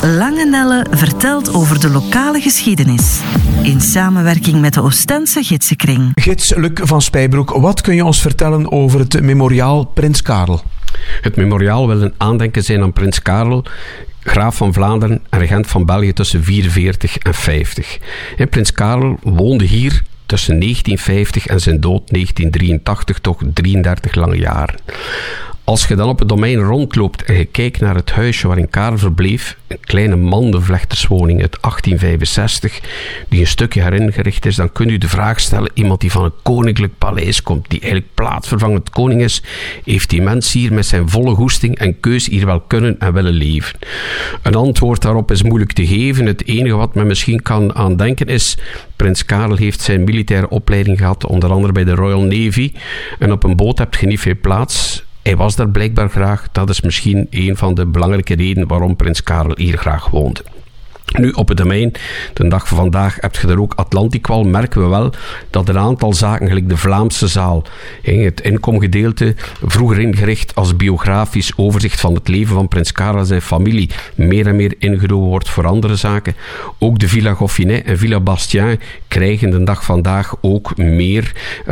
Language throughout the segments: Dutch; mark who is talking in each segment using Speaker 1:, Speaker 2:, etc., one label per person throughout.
Speaker 1: Lange Nelle vertelt over de lokale geschiedenis. In samenwerking met de Oostense Gidsenkring.
Speaker 2: Gids Luc van Spijbroek, wat kun je ons vertellen over het memoriaal Prins Karel?
Speaker 3: Het memoriaal wil een aandenken zijn aan Prins Karel, graaf van Vlaanderen en regent van België tussen 44 en 50. En Prins Karel woonde hier tussen 1950 en zijn dood 1983, toch 33 lange jaren. Als je dan op het domein rondloopt en je kijkt naar het huisje waarin Karel verbleef, een kleine mandenvlechterswoning uit 1865, die een stukje heringericht is, dan kunt u de vraag stellen, iemand die van een koninklijk paleis komt, die eigenlijk plaatsvervangend koning is, heeft die mens hier met zijn volle goesting en keus hier wel kunnen en willen leven? Een antwoord daarop is moeilijk te geven. Het enige wat men misschien kan aan denken is, Prins Karel heeft zijn militaire opleiding gehad, onder andere bij de Royal Navy, en op een boot heb je niet veel plaats. Hij was daar blijkbaar graag. Dat is misschien een van de belangrijke redenen waarom Prins Karel hier graag woonde. Nu, op het domein, de dag van vandaag, heb je er ook Atlantikwal. Merken we wel dat een aantal zaken, gelijk de Vlaamse zaal, het inkomgedeelte, vroeger ingericht als biografisch overzicht van het leven van Prins Karel en zijn familie, meer en meer ingenomen wordt voor andere zaken. Ook de Villa Goffinet en Villa Bastien krijgen de dag vandaag ook meer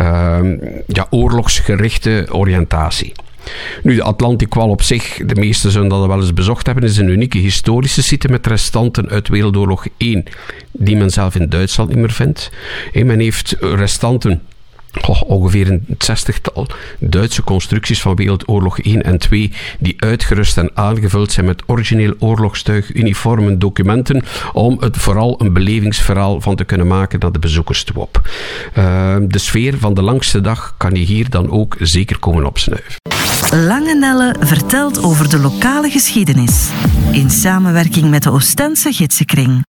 Speaker 3: oorlogsgerichte oriëntatie. Nu, de Atlantikwal op zich, de meesten zullen dat wel eens bezocht hebben, is een unieke historische site met restanten uit Wereldoorlog 1, die men zelf in Duitsland niet meer vindt. Men heeft restanten, ongeveer een 60-tal Duitse constructies van Wereldoorlog 1 en 2, die uitgerust en aangevuld zijn met origineel oorlogstuig, uniformen, documenten, om het vooral een belevingsverhaal van te kunnen maken naar de bezoekers toe op. De sfeer van de langste dag kan je hier dan ook zeker komen opsnuiven.
Speaker 1: Lange Nelle vertelt over de lokale geschiedenis. In samenwerking met de Oostense Gidsenkring.